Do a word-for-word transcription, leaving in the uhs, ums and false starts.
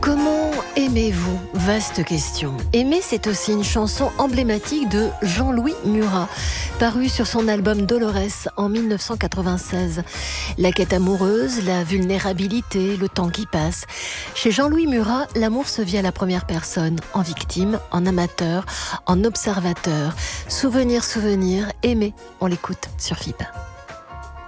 Comment aimez-vous ? Vaste question. Aimer, c'est aussi une chanson emblématique de Jean-Louis Murat, parue sur son album Dolores en mille neuf cent quatre-vingt-seize. La quête amoureuse, la vulnérabilité, le temps qui passe. Chez Jean-Louis Murat, l'amour se vit à la première personne, en victime, en amateur, en observateur. Souvenir, souvenir, aimer. On l'écoute sur F I P.